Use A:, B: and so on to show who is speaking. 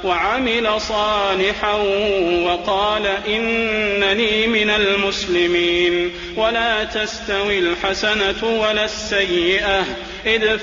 A: وعمل صالحا وقال إنني من المسلمين. ولا تستوي الحسنة ولا السيئة،